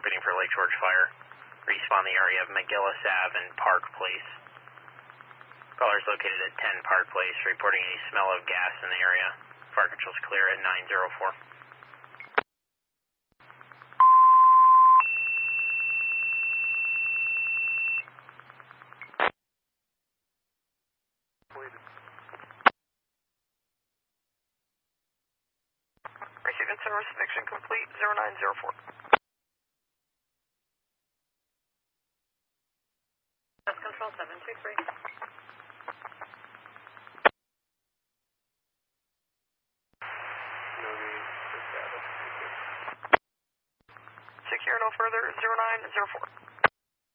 orbiting for Lake George Fire. Respawn the area of McGillis Ave and Park Place. Callers located at 10 Park Place, reporting a smell of gas in the area. Fire control's clear at 904. Receiving service connection complete, 0904. That's control 723. Secure no further, 0904.